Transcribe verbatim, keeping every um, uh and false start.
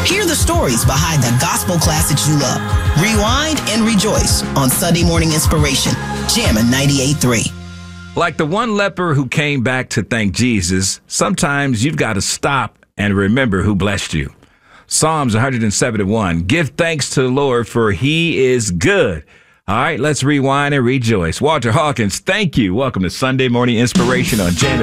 Hear the stories behind the gospel classics you love. Rewind and rejoice on Sunday Morning Inspiration, Jammin' ninety-eight point three. Like the one leper who came back to thank Jesus, sometimes you've got to stop and remember who blessed you. Psalms one seventy-one, give thanks to the Lord, for he is good. All right, let's rewind and rejoice. Walter Hawkins, thank you. Welcome to Sunday Morning Inspiration on Jammin'.